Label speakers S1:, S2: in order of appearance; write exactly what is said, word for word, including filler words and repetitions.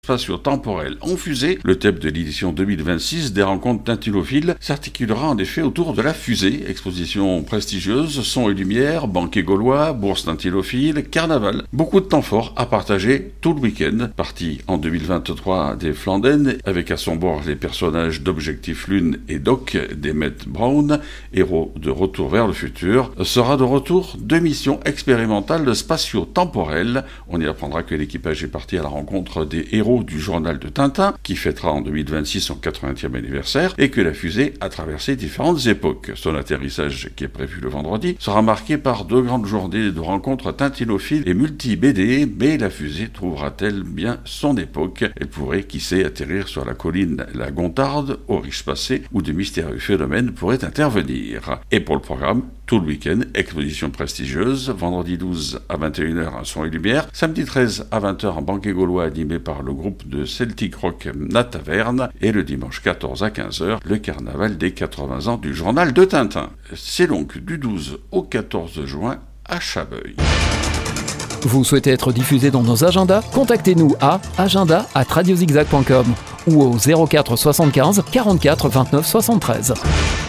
S1: spatio-temporel en fusée. Le thème de l'édition deux mille vingt-six des rencontres tintinophiles s'articulera en effet autour de la fusée. Exposition prestigieuse, son et lumière, banquet gaulois, bourse tintinophile, carnaval. Beaucoup de temps fort à partager tout le week-end. Parti en deux mille vingt-trois des Flandènes, avec à son bord les personnages d'Objectif Lune et Doc d'Emmett Brown, héros de Retour vers le futur, sera de retour de mission expérimentale spatio-temporelle. On y apprendra que l'équipage est parti à la rencontre des héros du journal de Tintin, qui fêtera en deux mille vingt-six son quatre-vingtième anniversaire, et que la fusée a traversé différentes époques. Son atterrissage, qui est prévu le vendredi, sera marqué par deux grandes journées de rencontres tintinophiles et multi-B D, mais la fusée trouvera-t-elle bien son époque? Elle pourrait, qui sait, atterrir sur la colline La Gontarde, au riche passé, où de mystérieux phénomènes pourraient intervenir. Et pour le programme, tout le week-end, exposition prestigieuse, vendredi douze à vingt et une heures un son et lumière, samedi treize à vingt heures un banquet gaulois animé par le groupe de Celtic Rock La Taverne, et le dimanche quatorze à quinze heures, le carnaval des quatre-vingts ans du journal de Tintin. C'est donc du douze au quatorze juin à Chabeuil.
S2: Vous souhaitez être diffusé dans nos agendas? Contactez-nous à agenda arobase radiozigzag point com ou au zéro quatre soixante-quinze quarante-quatre vingt-neuf soixante-treize.